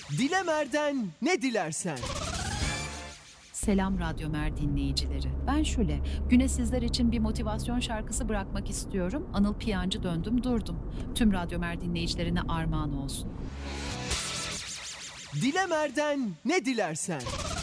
Dilemer'den ne dilersen. Selam Radyo Mer dinleyicileri. Ben Şule. Güne sizler için bir motivasyon şarkısı bırakmak istiyorum. Anıl Piyancı döndüm durdum. Tüm Radyo Mer dinleyicilerine armağan olsun. Dilemer'den ne dilersen.